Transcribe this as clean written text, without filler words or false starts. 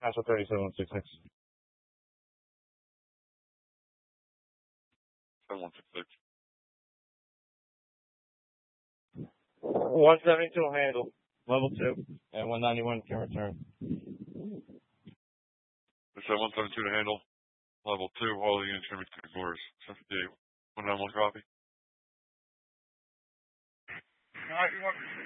Nashville 3766. 7166. 172 handle, level 2, and 191 can return. It's at 172 to handle, level 2, all the units can be 2 orders. 758, 191 copy. Alright, you want